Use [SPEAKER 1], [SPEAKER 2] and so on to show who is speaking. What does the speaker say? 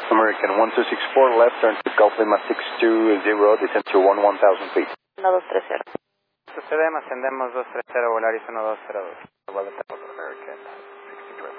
[SPEAKER 1] American 1264, left turn to Gulf Lima 620, descend to 11,000 feet.
[SPEAKER 2] 1230.
[SPEAKER 3] Sucedemos, ascendemos 230, Volaris 1202.